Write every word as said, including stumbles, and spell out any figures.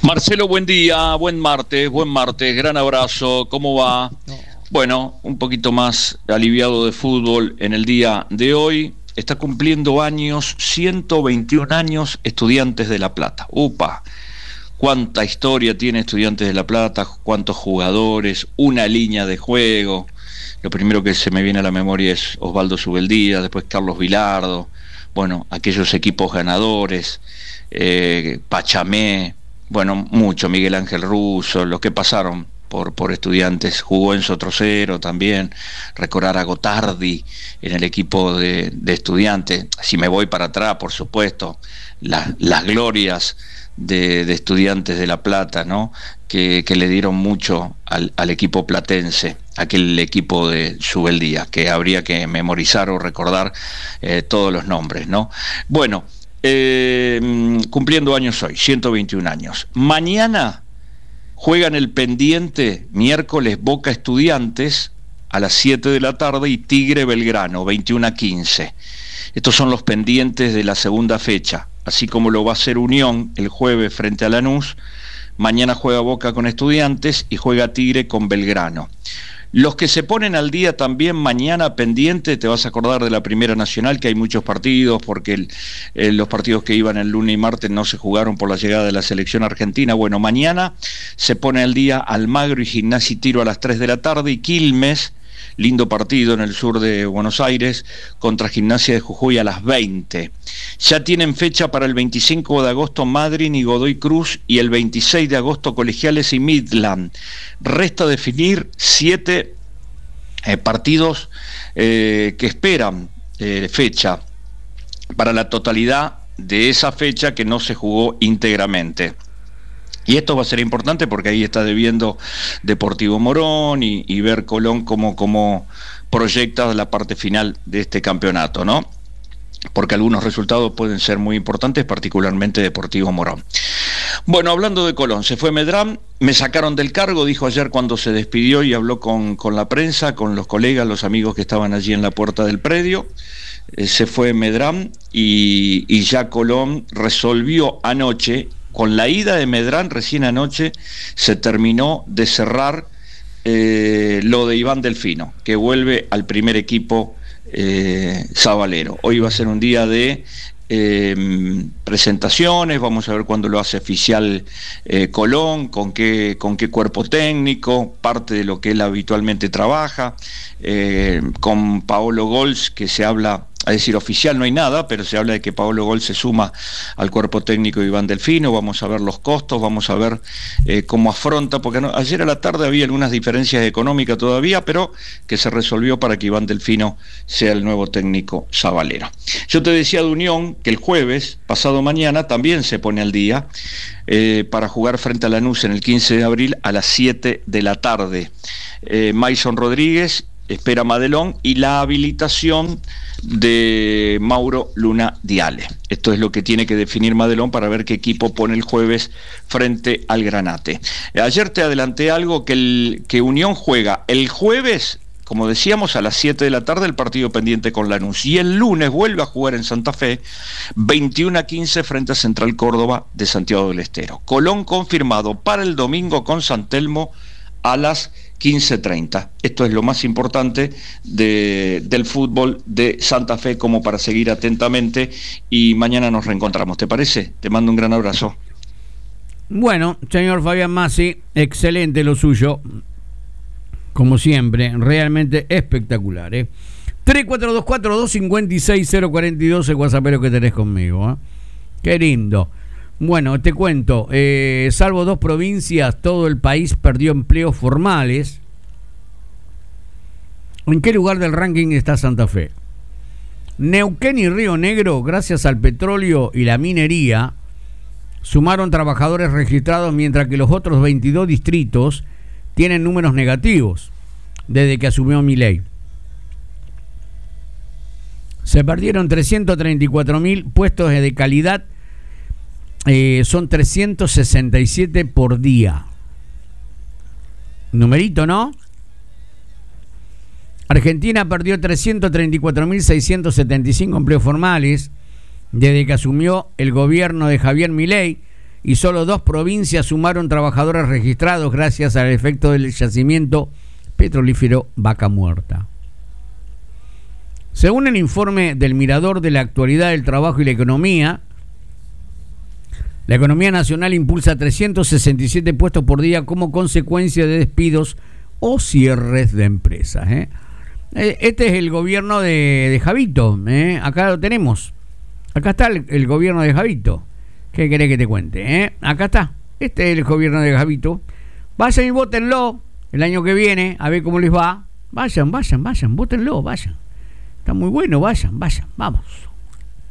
Marcelo, buen día, buen martes, buen martes, gran abrazo, ¿cómo va? Bueno, un poquito más aliviado de fútbol en el día de hoy. Está cumpliendo años, ciento veintiún años, Estudiantes de La Plata. ¡Upa! Cuánta historia tiene Estudiantes de La Plata, cuántos jugadores, una línea de juego. Lo primero que se me viene a la memoria es Osvaldo Subeldía, después Carlos Vilardo, bueno, aquellos equipos ganadores, eh, Pachamé, bueno, mucho, Miguel Ángel Russo, los que pasaron por, por Estudiantes, jugó Enzo Trocero también, recordar a Gotardi en el equipo de, de Estudiantes. Si me voy para atrás, por supuesto, la, las glorias de, de Estudiantes de La Plata, ¿no? Que, que le dieron mucho al, al equipo platense, aquel equipo de Subeldía, que habría que memorizar o recordar eh, todos los nombres, ¿no? Bueno, eh, cumpliendo años hoy, ciento veintiún años. Mañana juegan el pendiente, miércoles, Boca Estudiantes a las siete de la tarde y Tigre Belgrano, veintiuno a quince. Estos son los pendientes de la segunda fecha, así como lo va a hacer Unión el jueves frente a Lanús. Mañana juega Boca con Estudiantes y juega Tigre con Belgrano. Los que se ponen al día también mañana pendiente, te vas a acordar de la Primera Nacional, que hay muchos partidos, porque el, eh, los partidos que iban el lunes y martes no se jugaron por la llegada de la selección argentina. Bueno, mañana se pone al día Almagro y Gimnasia y Tiro a las tres de la tarde, y Quilmes, lindo partido en el sur de Buenos Aires, contra Gimnasia de Jujuy a las veinte. Ya tienen fecha para el veinticinco de agosto Madryn y Godoy Cruz, y el veintiséis de agosto Colegiales y Midland. Resta definir siete eh, partidos eh, que esperan eh, fecha para la totalidad de esa fecha que no se jugó íntegramente. Y esto va a ser importante porque ahí está debiendo Deportivo Morón y, y ver Colón cómo, cómo proyecta la parte final de este campeonato, ¿no? Porque algunos resultados pueden ser muy importantes, particularmente Deportivo Morón. Bueno, hablando de Colón, se fue Medrán, me sacaron del cargo, dijo ayer cuando se despidió y habló con, con la prensa, con los colegas, los amigos que estaban allí en la puerta del predio. Eh, se fue Medrán y, y ya Colón resolvió anoche. Con la ida de Medrán, recién anoche se terminó de cerrar eh, lo de Iván Delfino, que vuelve al primer equipo eh, sabalero. Hoy va a ser un día de eh, presentaciones, vamos a ver cuándo lo hace oficial eh, Colón, con qué, con qué cuerpo técnico, parte de lo que él habitualmente trabaja, eh, con Paolo Gols, que se habla... Es decir, oficial no hay nada, pero se habla de que Paolo Gol se suma al cuerpo técnico de Iván Delfino. Vamos a ver los costos, vamos a ver eh, cómo afronta, porque no, ayer a la tarde había algunas diferencias económicas todavía, pero que se resolvió para que Iván Delfino sea el nuevo técnico sabalero. Yo te decía de Unión que el jueves, pasado mañana, también se pone al día eh, para jugar frente a Lanús en el quince de abril a las siete de la tarde. Eh, Maison Rodríguez espera Madelón y la habilitación de Mauro Luna Diale. Esto es lo que tiene que definir Madelón para ver qué equipo pone el jueves frente al Granate. Ayer te adelanté algo, que, el, que Unión juega el jueves, como decíamos, a las siete de la tarde el partido pendiente con Lanús, y el lunes vuelve a jugar en Santa Fe, veintiuno a quince frente a Central Córdoba de Santiago del Estero. Colón confirmado para el domingo con San Telmo a las quince treinta. Esto es lo más importante de, del fútbol de Santa Fe, como para seguir atentamente, y mañana nos reencontramos. ¿Te parece? Te mando un gran abrazo. Bueno, señor Fabián Massi, excelente lo suyo, como siempre, realmente espectacular, ¿eh? tres cuatro dos cuatro, dos cinco seis, cero cuatro dos, el WhatsAppero que tenés conmigo, ¿eh? Qué lindo. Bueno, te cuento, eh, salvo dos provincias, todo el país perdió empleos formales. ¿En qué lugar del ranking está Santa Fe? Neuquén y Río Negro, gracias al petróleo y la minería, sumaron trabajadores registrados, mientras que los otros veintidós distritos tienen números negativos desde que asumió Milei. Se perdieron trescientos treinta y cuatro mil puestos de calidad. Eh, son trescientos sesenta y siete por día. Numerito, ¿no? Argentina perdió trescientos treinta y cuatro mil seiscientos setenta y cinco empleos formales desde que asumió el gobierno de Javier Milei, y solo dos provincias sumaron trabajadores registrados gracias al efecto del yacimiento petrolífero Vaca Muerta. Según el informe del Mirador de la Actualidad del Trabajo y la Economía, la economía nacional impulsa trescientos sesenta y siete puestos por día como consecuencia de despidos o cierres de empresas. ¿eh? Este es el gobierno de, de Javito. ¿eh? Acá lo tenemos. Acá está el, el gobierno de Javito. ¿Qué querés que te cuente? ¿eh? Acá está. Este es el gobierno de Javito. Vayan y vótenlo el año que viene, a ver cómo les va. Vayan, vayan, vayan, vótenlo, vayan. Está muy bueno, vayan, vayan, vamos.